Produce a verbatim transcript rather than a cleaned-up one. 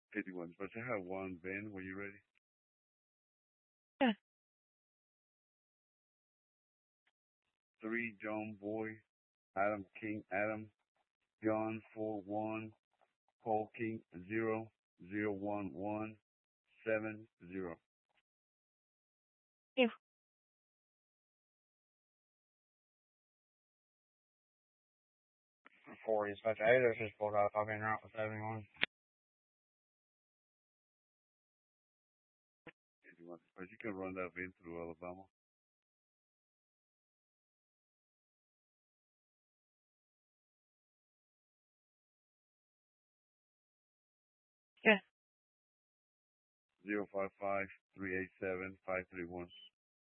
fifty-one. But I have one, Ben. Were you ready? Yeah. Three, John Boy, Adam King, Adam, John four one, Paul King zero, zero one one, seven zero. Yeah. Four is such eight, or just pulled out talking around with seventy-one. fifty-one. But you can run that Ben through Alabama. Yeah. Zero five five three eight seven five three one.